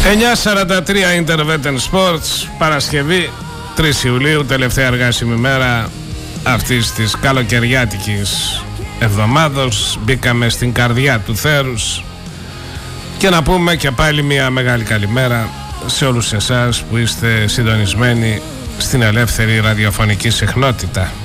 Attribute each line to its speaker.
Speaker 1: 9:43 Intervention Sports, Παρασκευή 3 Ιουλίου, τελευταία εργάσιμη μέρα αυτής της καλοκαιριάτικης εβδομάδος. Μπήκαμε στην καρδιά του θέρους και να πούμε και πάλι μια μεγάλη καλημέρα σε όλους εσάς που είστε συντονισμένοι στην ελεύθερη ραδιοφωνική συχνότητα.